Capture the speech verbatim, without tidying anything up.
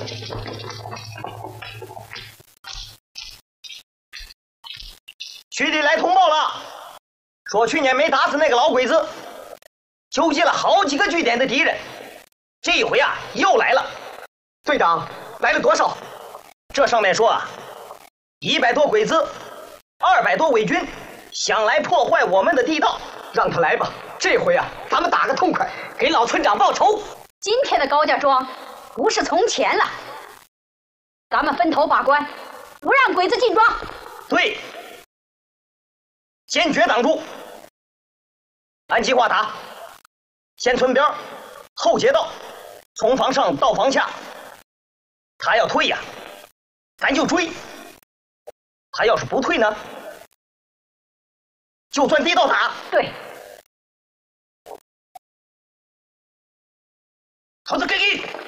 区里来通报了，说去年没打死那个老鬼子，纠集了好几个据点的敌人，这一回啊又来了。队长，来了多少？这上面说啊，一百多鬼子，二百多伪军，想来破坏我们的地道。让他来吧，这回啊，咱们打个痛快，给老村长报仇。 今天的高家庄不是从前了，咱们分头把关，不让鬼子进庄。 对，坚决挡住。按计划打，先村边，后街道，从房上到房下。他要退呀，咱就追；他要是不退呢，就钻地道打。 对。 桃子给给。